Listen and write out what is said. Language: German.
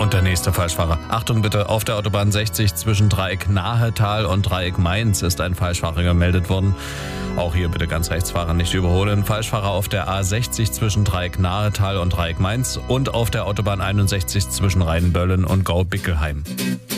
Und der nächste Falschfahrer. Achtung bitte, auf der Autobahn 60 zwischen Dreieck Nahetal und Dreieck Mainz ist ein Falschfahrer gemeldet worden. Auch hier bitte ganz Rechtsfahrer nicht überholen. Falschfahrer auf der A60 zwischen Dreieck Nahetal und Dreieck Mainz und auf der Autobahn 61 zwischen Rheinböllen und Gaubickelheim.